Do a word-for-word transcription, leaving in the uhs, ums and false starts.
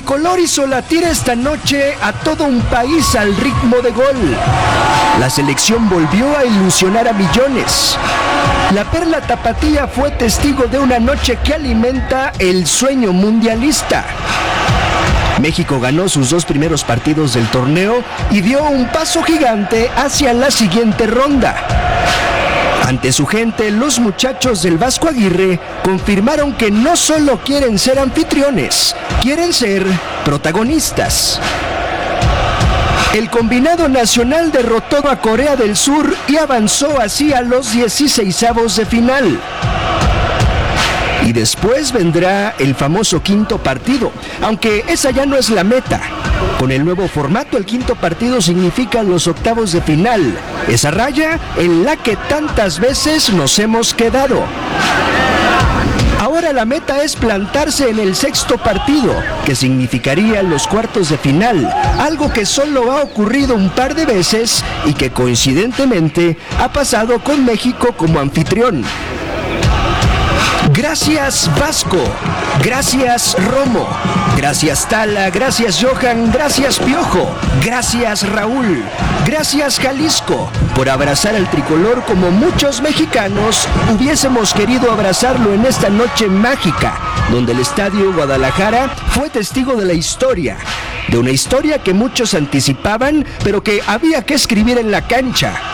tricolor hizo latir esta noche a todo un país al ritmo de gol. La selección volvió a ilusionar a millones. La Perla Tapatía fue testigo de una noche que alimenta el sueño mundialista. México ganó sus dos primeros partidos del torneo y dio un paso gigante hacia la siguiente ronda. Ante su gente, los muchachos del Vasco Aguirre confirmaron que no solo quieren ser anfitriones, quieren ser protagonistas. El combinado nacional derrotó a Corea del Sur y avanzó así a los dieciseisavos de final. Y después vendrá el famoso quinto partido, aunque esa ya no es la meta. Con el nuevo formato, el quinto partido significa los octavos de final, esa raya en la que tantas veces nos hemos quedado. Ahora la meta es plantarse en el sexto partido, que significaría los cuartos de final, algo que solo ha ocurrido un par de veces y que coincidentemente ha pasado con México como anfitrión. Gracias Vasco, gracias Romo, gracias Tala, gracias Johan, gracias Piojo, gracias Raúl, gracias Jalisco por abrazar al tricolor como muchos mexicanos hubiésemos querido abrazarlo en esta noche mágica, donde el Estadio Guadalajara fue testigo de la historia, de una historia que muchos anticipaban, pero que había que escribir en la cancha.